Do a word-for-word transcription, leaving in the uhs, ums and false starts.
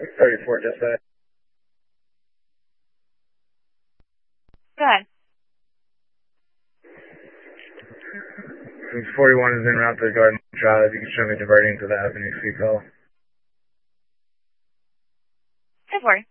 thirty-four, dispatch. Go ahead. Since forty-one is en route to Garden Drive, you can show me diverting to the Avenue C call. ten forty.